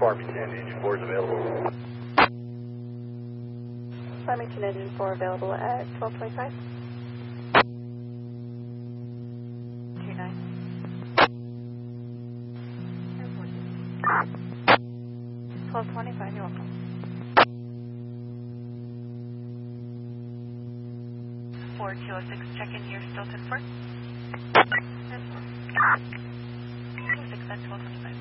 Farmington Engine 4 is available. Farmington Engine 4 available at 1225. 29. 1225, you're welcome. 4206, check in here, Stilton Fort. 206 at 1225.